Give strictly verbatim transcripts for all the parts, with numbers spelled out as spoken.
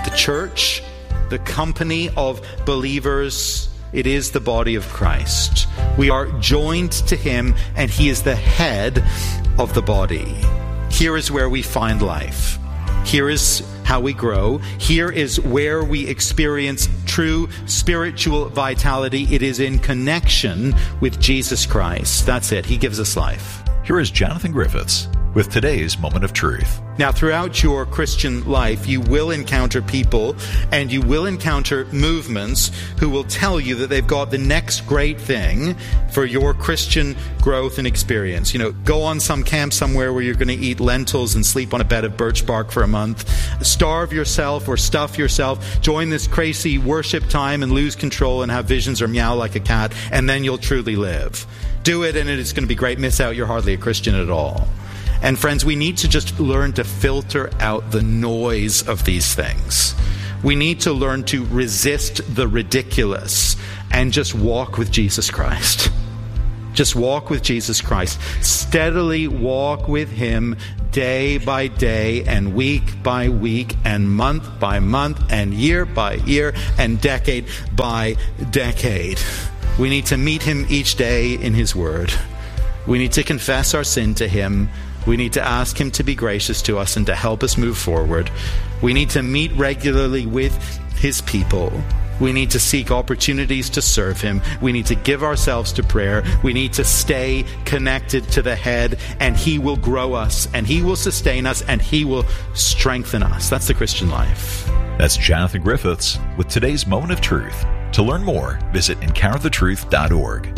The church, the company of believers, it is the body of Christ. We are joined to him, and he is the head of the body. Here is where we find life. Here is how we grow. Here is where we experience true spiritual vitality. It is in connection with Jesus Christ. That's it. He gives us life. Here is Jonathan Griffiths with today's Moment of Truth. Now, throughout your Christian life, you will encounter people and you will encounter movements who will tell you that they've got the next great thing for your Christian growth and experience. You know, go on some camp somewhere where you're going to eat lentils and sleep on a bed of birch bark for a month. Starve yourself or stuff yourself. Join this crazy worship time and lose control and have visions or meow like a cat, and then you'll truly live. Do it and it is going to be great. Miss out, you're hardly a Christian at all. And friends, we need to just learn to filter out the noise of these things. We need to learn to resist the ridiculous and just walk with Jesus Christ. Just walk with Jesus Christ. Steadily walk with him day by day and week by week and month by month and year by year and decade by decade. We need to meet him each day in his word. We need to confess our sin to him. We need to ask him to be gracious to us and to help us move forward. We need to meet regularly with his people. We need to seek opportunities to serve him. We need to give ourselves to prayer. We need to stay connected to the head, and he will grow us, and he will sustain us, and he will strengthen us. That's the Christian life. That's Jonathan Griffiths with today's Moment of Truth. To learn more, visit encounter the truth dot org.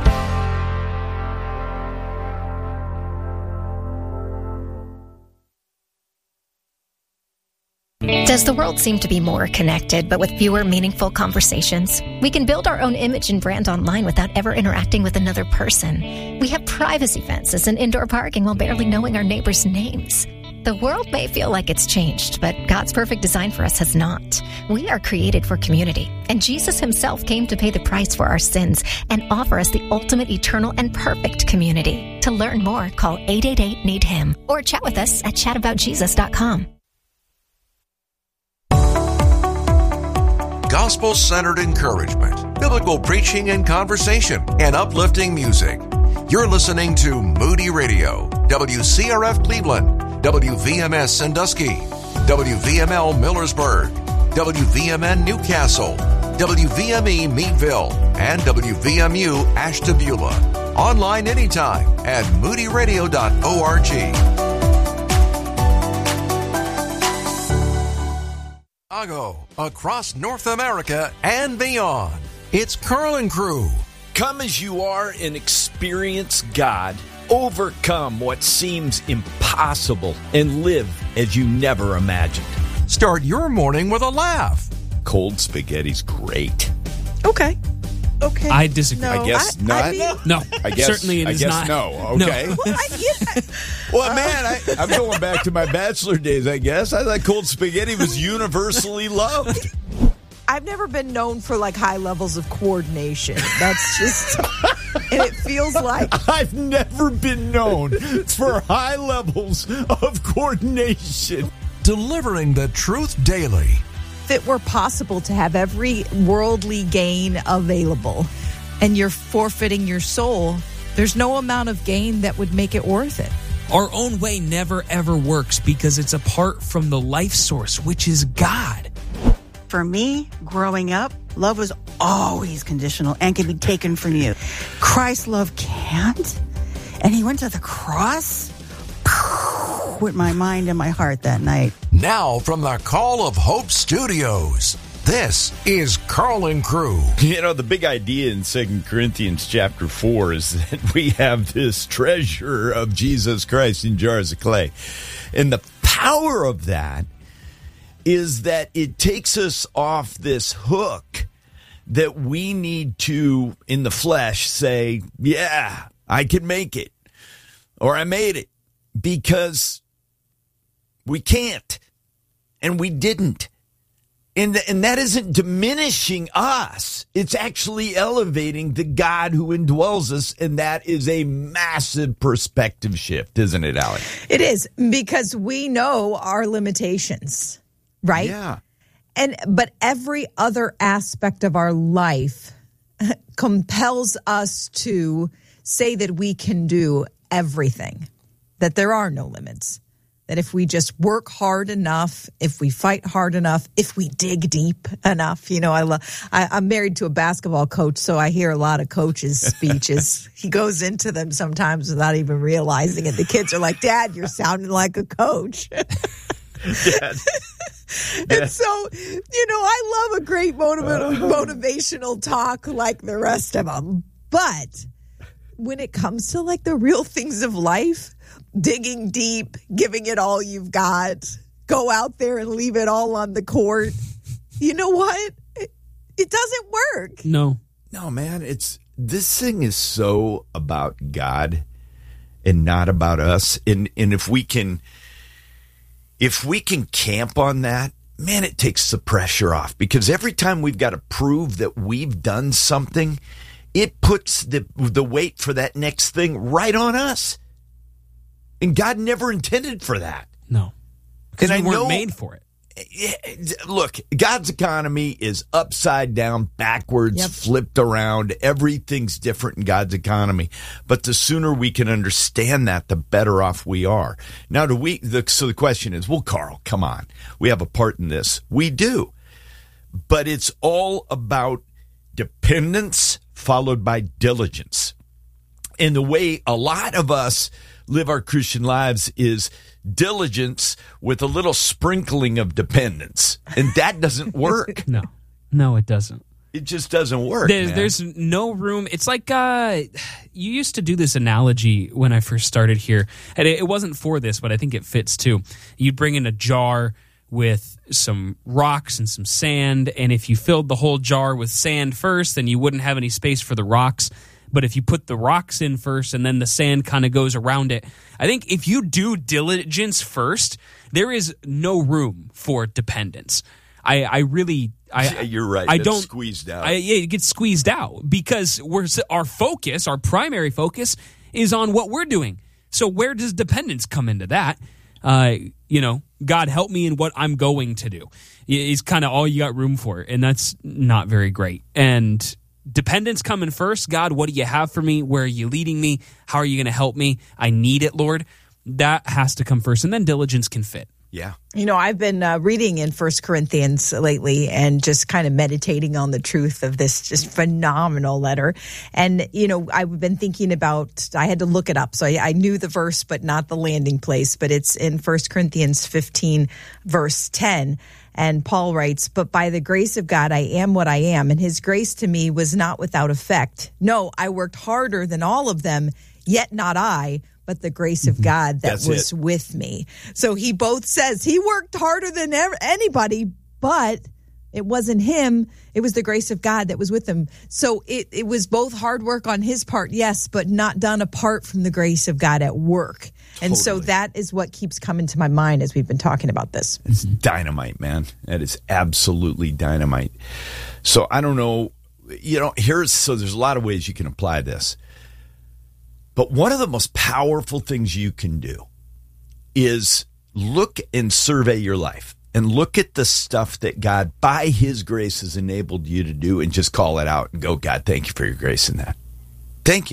Does the world seem to be more connected, but with fewer meaningful conversations? We can build our own image and brand online without ever interacting with another person. We have privacy fences and indoor parking while barely knowing our neighbors' names. The world may feel like it's changed, but God's perfect design for us has not. We are created for community, and Jesus himself came to pay the price for our sins and offer us the ultimate, eternal, and perfect community. To learn more, call eight eight eight, need him or chat with us at chat about jesus dot com. Gospel-centered encouragement, biblical preaching and conversation, and uplifting music. You're listening to Moody Radio, W C R F Cleveland, W V M S Sandusky, W V M L Millersburg, W V M N Newcastle, W V M E Meadville, and W V M U Ashtabula. Online anytime at moody radio dot org. Chicago, across North America and beyond. It's Carl and Crew. Come as you are and experience God. Overcome what seems impossible and live as you never imagined. Start your morning with a laugh. Cold spaghetti's great. Okay. Okay. I disagree. No, I guess I, not. I mean, No, I guess, certainly it I is guess not. no. Okay. No. well, I, yeah. Well, man, I, I'm going back to my bachelor days, I guess. I thought cold spaghetti was universally loved. I've never been known for like high levels of coordination. That's just, and it feels like I've never been known for high levels of coordination. Delivering the truth daily. if it were possible to have every worldly gain available and you're forfeiting your soul, there's no amount of gain that would make it worth it. Our own way never, ever works because it's apart from the life source, which is God. For me, growing up, love was always conditional and can be taken from you. Christ's love can't. And he went to the cross with my mind and my heart that night. Now from the Call of Hope Studios, this is Carl and Crew. You know, the big idea in Second Corinthians chapter four is that we have this treasure of Jesus Christ in jars of clay. And the power of that is that it takes us off this hook that we need to, in the flesh, say, yeah, I can make it, or I made it, because we can't, and we didn't. And, th- and that isn't diminishing us. It's actually elevating the God who indwells us, and that is a massive perspective shift, isn't it, Allie? It is, because we know our limitations, right? Yeah. And but every other aspect of our life compels us to say that we can do everything, that there are no limits, that if we just work hard enough, if we fight hard enough, if we dig deep enough, you know, I love, I, I'm married to a basketball coach, so I hear a lot of coaches' speeches. He goes into them sometimes without even realizing it. The kids are like, Dad, you're sounding like a coach. Dad. And so, you know, I love a great motiv- motivational talk like the rest of them. But when it comes to like the real things of life, digging deep, giving it all you've got, go out there and leave it all on the court, you know what? It, it doesn't work. No. No, man, it's this thing is so about God and not about us. And and if we can if we can camp on that, man, it takes the pressure off, because every time we've got to prove that we've done something, it puts the the weight for that next thing right on us. And God never intended for that. No. Because And we I weren't know- made for it. Look, God's economy is upside down, backwards, Yep. flipped around. Everything's different in God's economy. But the sooner we can understand that, the better off we are. Now, do we? The, so the question is, well, Carl, come on. We have a part in this. We do. But it's all about dependence followed by diligence. And the way a lot of us live our Christian lives is diligence with a little sprinkling of dependence. And that doesn't work. No. No, it doesn't. It just doesn't work. There's, man. there's no room. It's like uh, you used to do this analogy when I first started here. And it, it wasn't for this, but I think it fits too. You'd bring in a jar with some rocks and some sand. And if you filled the whole jar with sand first, then you wouldn't have any space for the rocks. But if you put the rocks in first and then the sand kind of goes around it, I think if you do diligence first, there is no room for dependence. I, I really, I, Yeah, you're right. I It's don't squeezed out. I, yeah, it gets squeezed out because we're our focus, our primary focus, is on what we're doing. So where does dependence come into that? Uh, you know, God help me in what I'm going to do is kind of all you got room for, and that's not very great. And dependence coming first. God, what do you have for me? Where are you leading me? How are you going to help me? I need it, Lord. That has to come first, and then diligence can fit. Yeah. You know, I've been uh, reading in First Corinthians lately and just kind of meditating on the truth of this just phenomenal letter. And, you know, I've been thinking about, I had to look it up. So I, I knew the verse, but not the landing place. But it's in First Corinthians fifteen, verse ten. And Paul writes, "But by the grace of God, I am what I am. And his grace to me was not without effect. No, I worked harder than all of them, yet not I, but the grace of God that That's was it. with me." So he both says he worked harder than ever, anybody, but it wasn't him. It was the grace of God that was with him. So it, it was both hard work on his part, yes, but not done apart from the grace of God at work. And so Totally. that is what keeps coming to my mind as we've been talking about this. It's dynamite, man. That is absolutely dynamite. So I don't know, you know, here's, so there's a lot of ways you can apply this. But one of the most powerful things you can do is look and survey your life and look at the stuff that God, by his grace, has enabled you to do, and just call it out and go, God, thank you for your grace in that. Thank you.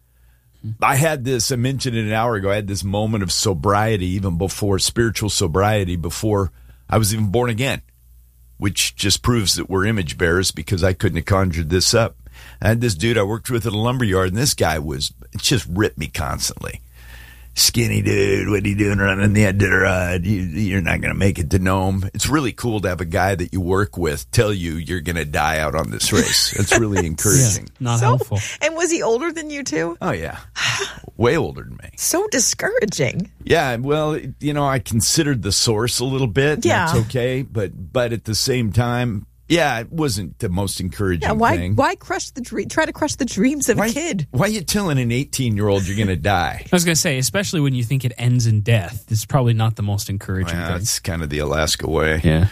I had this, I mentioned it an hour ago, I had this moment of sobriety, even before spiritual sobriety, before I was even born again, which just proves that we're image bearers, because I couldn't have conjured this up. I had this dude I worked with at a lumber yard, and this guy was, it just ripped me constantly. Skinny dude, what are you doing running the Iditarod? You, you're not going to make it to Nome. It's really cool to have a guy that you work with tell you you're going to die out on this race. It's really encouraging. Not So, helpful. and was he older than you too? Oh, yeah. Way older than me. So discouraging. Yeah, well, you know, I considered the source a little bit. Yeah. That's okay. But but at the same time, yeah, it wasn't the most encouraging Yeah, why thing. why crush the dream? Try to crush the dreams of Why, a kid. why are you telling an eighteen-year-old you're going to die? I was going to say, especially when you think it ends in death, it's probably not the most encouraging Well, thing. that's kind of the Alaska way. Yeah.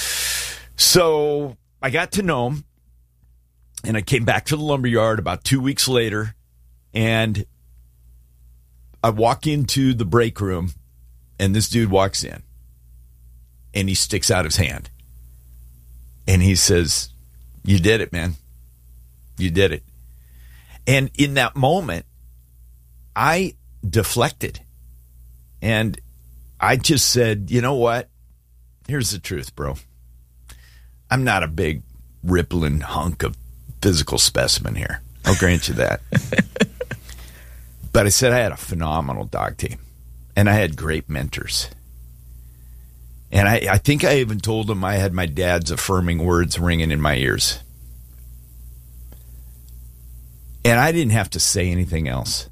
So I got to Nome, and I came back to the lumberyard about two weeks later, and I walk into the break room, and this dude walks in, and he sticks out his hand. And he says, you did it, man. You did it. And in that moment, I deflected. And I just said, you know what? Here's the truth, bro. I'm not a big rippling hunk of physical specimen here. I'll grant you that. But I said I had a phenomenal dog team. And I had great mentors. And I, I think I even told them I had my dad's affirming words ringing in my ears. And I didn't have to say anything else.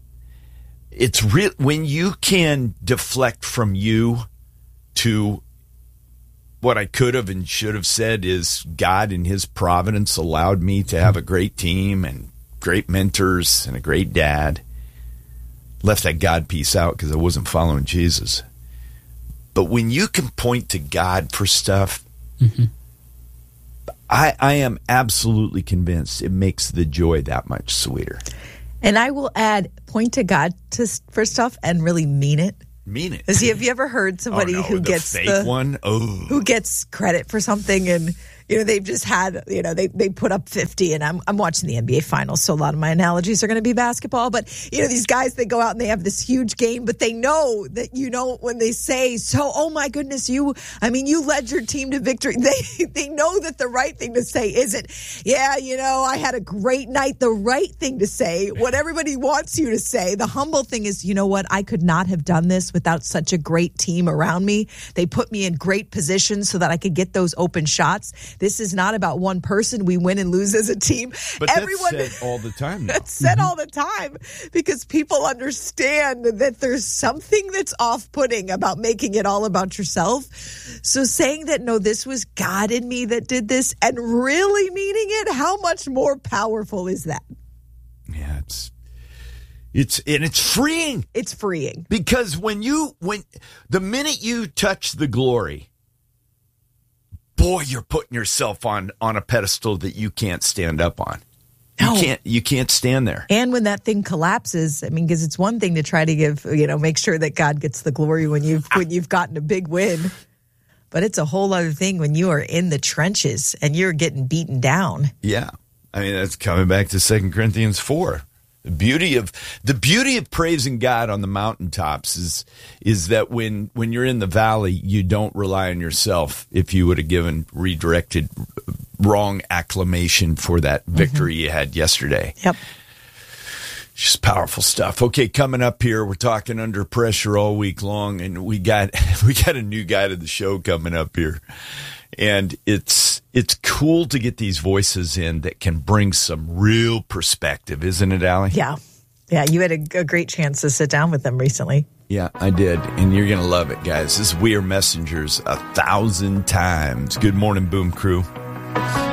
It's real when you can deflect from you to what I could have and should have said is God in his providence allowed me to have a great team and great mentors and a great dad. Left that God piece out because I wasn't following Jesus. But when you can point to God for stuff, mm-hmm. I, I am absolutely convinced it makes the joy that much sweeter. And I will add, point to God to, for stuff and really mean it. Mean it. Have you ever heard somebody oh, no, who the gets fake the one? Oh. who gets credit for something and you know they've just had you know they they put up fifty and I'm I'm watching the N B A finals, so a lot of my analogies are going to be basketball, but you know these guys, they go out and they have this huge game, but they know that you know when they say so oh my goodness you I mean you led your team to victory, they they know that the right thing to say isn't yeah you know I had a great night. The right thing to say, what everybody wants you to say, the humble thing is, you know what, I could not have done this without such a great team around me. They put me in great positions so that I could get those open shots. This is not about one person. We win and lose as a team. But Everyone, that's said all the time now. That's said all the time because people understand that there's something that's off-putting about making it all about yourself. So saying that, no, this was God in me that did this and really meaning it, how much more powerful is that? Yeah, it's It's and it's freeing. It's freeing. Because when you when the minute you touch the glory, boy, you're putting yourself on on a pedestal that you can't stand up on. No. You can't you can't stand there. And when that thing collapses, I mean, because it's one thing to try to give, you know, make sure that God gets the glory when you've when you've gotten a big win. But it's a whole other thing when you are in the trenches and you're getting beaten down. Yeah. I mean, that's coming back to Second Corinthians four. The beauty of the beauty of praising God on the mountaintops is is that when when you're in the valley, you don't rely on yourself. If you would have given redirected wrong acclamation for that victory mm-hmm. you had yesterday. Yep. Just powerful stuff. Okay, coming up here, we're talking under pressure all week long, and we got we got a new guy to the show coming up here. And it's it's cool to get these voices in that can bring some real perspective, isn't it, Allie? Yeah. Yeah, you had a, a great chance to sit down with them recently. Yeah, I did. And you're going to love it, guys. This is We Are Messengers a thousand times. Good morning, Boom Crew.